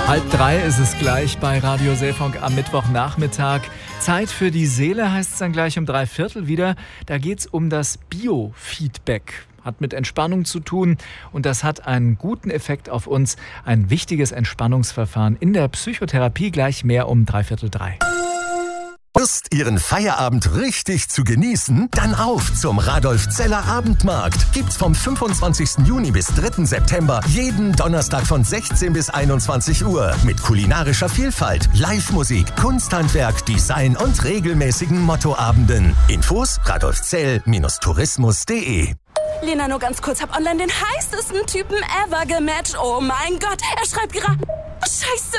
2:30 ist es gleich bei Radio Seefunk am Mittwochnachmittag. Zeit für die Seele heißt es dann gleich um 3/4 wieder. Da geht es um das Biofeedback. Hat mit Entspannung zu tun und das hat einen guten Effekt auf uns. Ein wichtiges Entspannungsverfahren in der Psychotherapie. Gleich mehr um 3:45. Lust, Ihren Feierabend richtig zu genießen? Dann auf zum Radolf-Zeller Abendmarkt. Gibt's vom 25. Juni bis 3. September jeden Donnerstag von 16 bis 21 Uhr. Mit kulinarischer Vielfalt, Live-Musik, Kunsthandwerk, Design und regelmäßigen Mottoabenden. Infos radolfzell-tourismus.de. Lena, nur ganz kurz, hab online den heißesten Typen ever gematcht. Oh mein Gott, er schreibt gerade... Scheiße!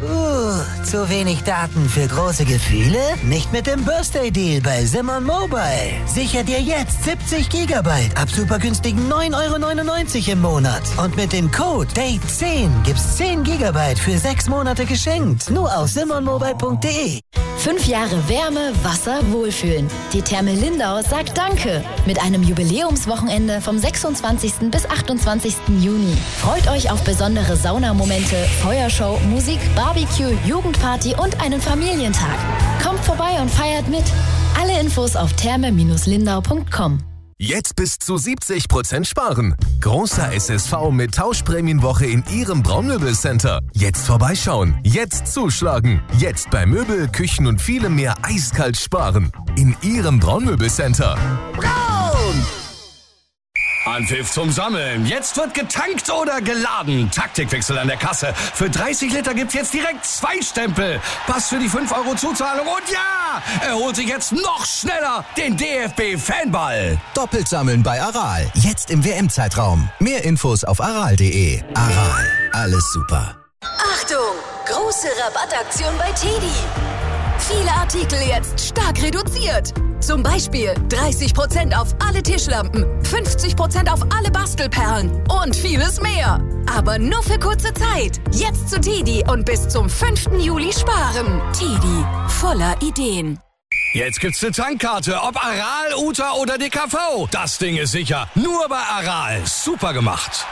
Zu wenig Daten für große Gefühle? Nicht mit dem Birthday-Deal bei Simon Mobile. Sicher dir jetzt 70 Gigabyte ab super günstigen 9,99 € im Monat. Und mit dem Code DATE10 gibt's 10 Gigabyte für 6 Monate geschenkt. Nur auf simonmobile.de. 5 Jahre Wärme, Wasser, Wohlfühlen. Die Therme Lindau sagt Danke mit einem Jubiläumswochenende vom 26. bis 28. Juni. Freut euch auf besondere Saunamomente, Feuershow, Musik, Barbecue, Jugendparty und einen Familientag. Kommt vorbei und feiert mit. Alle Infos auf therme-lindau.com. Jetzt bis zu 70% sparen. Großer SSV mit Tauschprämienwoche in Ihrem Braunmöbelcenter. Jetzt vorbeischauen, jetzt zuschlagen. Jetzt bei Möbel, Küchen und vielem mehr eiskalt sparen. In Ihrem Braunmöbelcenter. Braun! Anpfiff zum Sammeln. Jetzt wird getankt oder geladen. Taktikwechsel an der Kasse. Für 30 Liter gibt's jetzt direkt 2 Stempel. Pass für die 5 € Zuzahlung. Und ja, er holt sich jetzt noch schneller den DFB-Fanball. Doppelt sammeln bei Aral. Jetzt im WM-Zeitraum. Mehr Infos auf aral.de. Aral. Alles super. Achtung! Große Rabattaktion bei TEDi. Viele Artikel jetzt stark reduziert. Zum Beispiel 30% auf alle Tischlampen, 50% auf alle Bastelperlen und vieles mehr. Aber nur für kurze Zeit. Jetzt zu TEDi und bis zum 5. Juli sparen. TEDi, voller Ideen. Jetzt gibt's eine Tankkarte, ob Aral, Uta oder DKV. Das Ding ist sicher. Nur bei Aral. Super gemacht.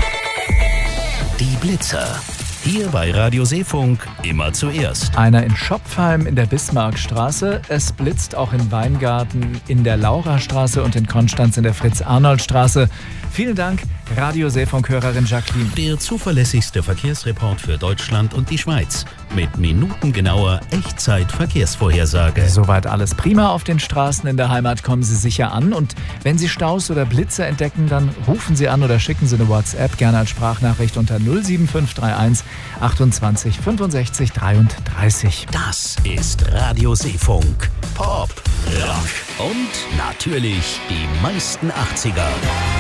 Die Blitzer. Hier bei Radio Seefunk immer zuerst. Einer in Schopfheim in der Bismarckstraße. Es blitzt auch in Weingarten in der Laurastraße und in Konstanz in der Fritz-Arnold-Straße. Vielen Dank, Radio Seefunk-Hörerin Jacqueline. Der zuverlässigste Verkehrsreport für Deutschland und die Schweiz. Mit minutengenauer Echtzeit-Verkehrsvorhersage. Soweit alles prima auf den Straßen in der Heimat. Kommen Sie sicher an. Und wenn Sie Staus oder Blitze entdecken, dann rufen Sie an oder schicken Sie eine WhatsApp, gerne als Sprachnachricht unter 07531 28 65 33. Das ist Radio Seefunk. Pop, Rock und natürlich die meisten 80er.